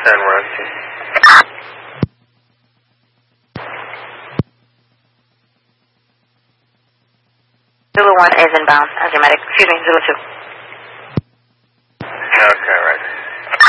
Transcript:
10, we're on scene. Zulu 1 is inbound as your medic. Excuse me, Zulu 2.